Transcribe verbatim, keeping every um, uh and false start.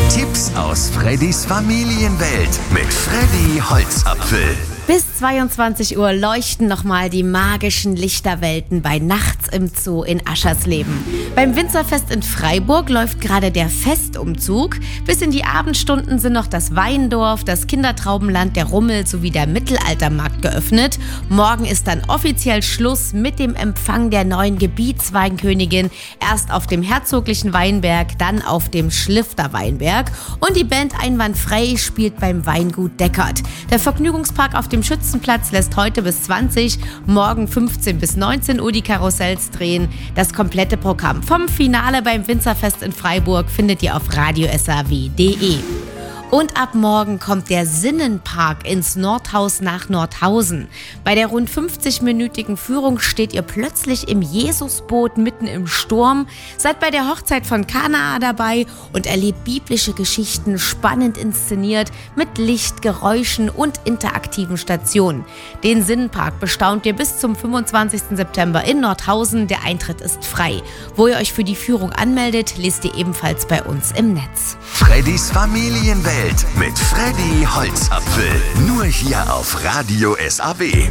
Tipps aus Freddys Familienwelt mit Freddy Holzapfel. Bis zweiundzwanzig Uhr leuchten nochmal die magischen Lichterwelten bei Nachts im Zoo in Aschersleben. Beim Winzerfest in Freiburg läuft gerade der Festumzug. Bis in die Abendstunden sind noch das Weindorf, das Kindertraubenland, der Rummel sowie der Mittelaltermarkt geöffnet. Morgen ist dann offiziell Schluss mit dem Empfang der neuen Gebietsweinkönigin. Erst auf dem Herzoglichen Weinberg, dann auf dem Schlifter Weinberg. Und die Band Einwandfrei spielt beim Weingut Deckert. Der Vergnügungspark auf dem Schützenplatz lässt heute bis zwanzig, morgen fünfzehn bis neunzehn Uhr die Karussells drehen. Das komplette Programm vom Finale beim Winzerfest in Freiburg findet ihr auf radio s a w punkt d e. Und ab morgen kommt der Sinnenpark ins Nordhaus nach Nordhausen. Bei der rund fünfzig-minütigen Führung steht ihr plötzlich im Jesusboot mitten im Sturm, seid bei der Hochzeit von Kanaa dabei und erlebt biblische Geschichten spannend inszeniert mit Licht, Geräuschen und interaktiven Stationen. Den Sinnenpark bestaunt ihr bis zum fünfundzwanzigsten September in Nordhausen. Der Eintritt ist frei. Wo ihr euch für die Führung anmeldet, lest ihr ebenfalls bei uns im Netz. Freddys Familienwelt mit Freddy Holzapfel. Nur hier auf Radio S A W.